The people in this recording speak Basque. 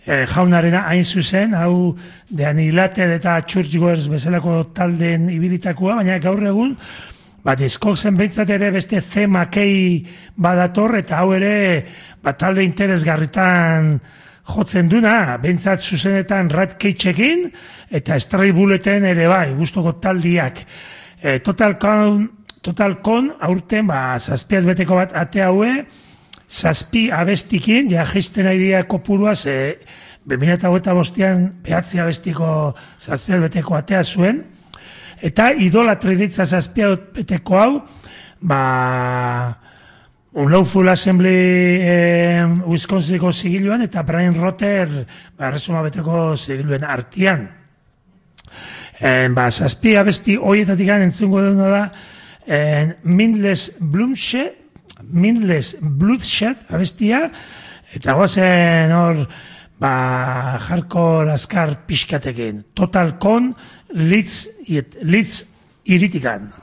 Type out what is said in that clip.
jaunarena hain zuzen, hau The Annihilated eta Churchgoers bezalako taldeen ibilitakoa, baina gaur egun, Discogsen behintzat ere beste zemakei badator, eta hau ere talde interesgarritan jotzen duna, behintzat zuzenetan Rat Cageekin, eta Stray Bulleten ere bai, gustoko taldiak. Total Con aurten, 7 beteko bat ate haue, 7 abestikin, ja jisten aidea kopuruaz, 2025an 9 abestiko 7 beteko atea zuen, eta Idolatry ditza 7 beteko hau, Unlawful Assembly Wisconsinko zigiluan, eta Brian Rotter Erresuma beteko zigiluen artian. 7 abesti horietatik entzungo dena da, Mindless Bloodshed abestia, eta goazen hor hardcore azkar pixkatekin. Total Con Leeds iritikan.